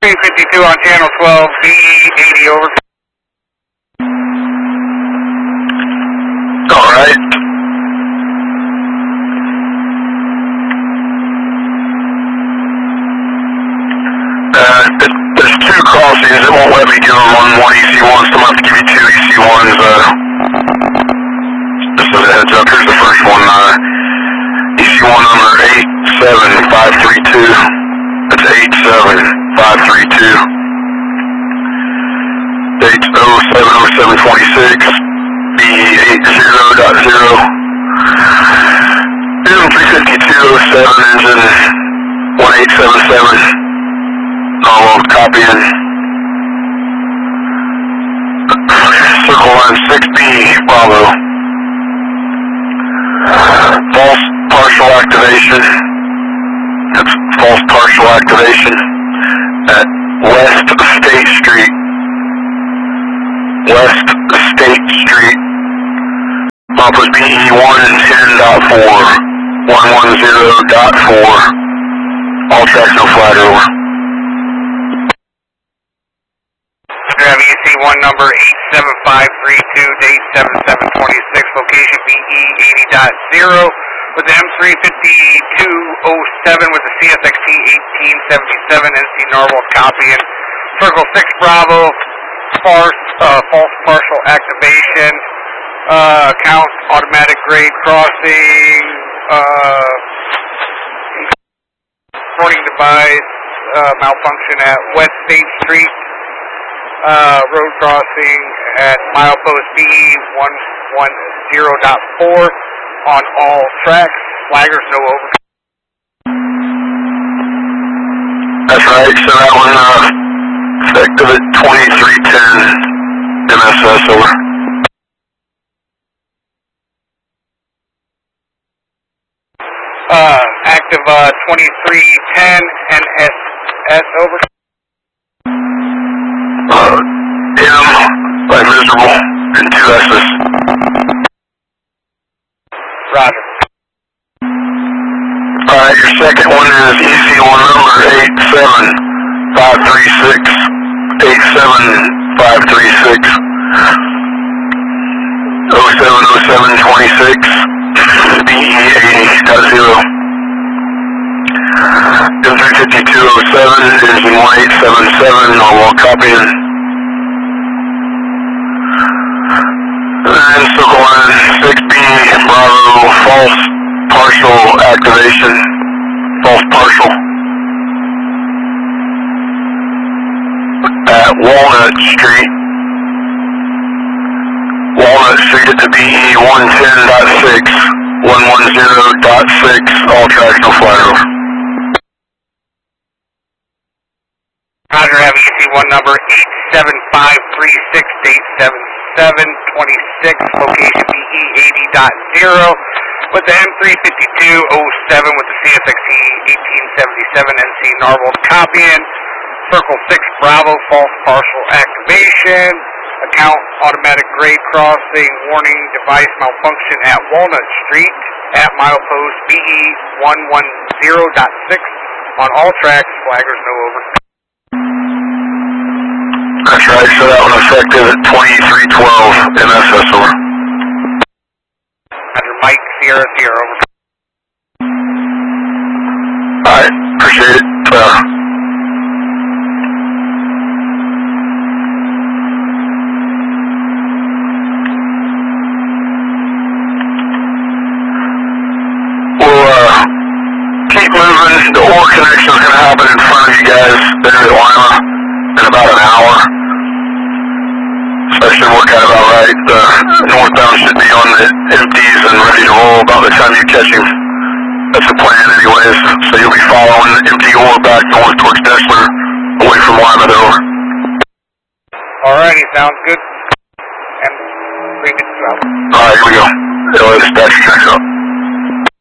352 on channel 12, BE80 over. Alright. There's two crossings. It won't let me do one EC1, so I'm going to have to give you two EC1s. Just as a heads up, here's the first one. EC1 number 87532. That's 87532. Date's 070726. B80.0. M35207 engine 1877. Normal copying. Circle line 6B, Bravo. False partial activation. That's false partial activation at West State Street. West State Street. Papa's BE110.4. 110.4. All tracks no flag over. EC1 number 87532, date 7726, location BE80.0 with the M35207 with the CSXT 1877, NC Normal copying. Circle 6 Bravo, false partial activation, account automatic grade crossing, recording device malfunction at West State Street. Road crossing at milepost BE110.4 on all tracks. Flaggers no over. That's right, so that one effective at 2310 MSS over. Active 2310 NSS over. M by miserable and 2 S's. Roger. Alright, your second one is EC1 number 87536. 87536. 070726. BE80.0. M35207 engine 1877, normal copying. And circle line 6B, Bravo, false partial activation. False partial. At Walnut Street. Walnut Street at the BE110.6. 110.6, all tracks no flag over. Roger, have EC1 number 87536, date 7726, location BE80.0 with the M35207 with the CSXT 1877 NC Narwhal copying. Circle 6 Bravo, false partial activation. Account automatic grade crossing, warning device malfunction at Walnut Street at milepost BE110.6 on all tracks. Flaggers no over. That's right, so that one effective at 2312 MSS over. Roger, Mike, Sierra, over. Alright, appreciate it. We'll keep moving. The ore connection is going to happen in front of you guys there at Lima in about an hour. So that should work out about right. The northbound should be on the empties and ready to roll about the time you catch him. That's the plan anyways. So you'll be following the empty ore back north towards Dessler, away from Lima there. Over. Alrighty, sounds good. And 352 out. Alright, here we go. LA dispatcher checks out.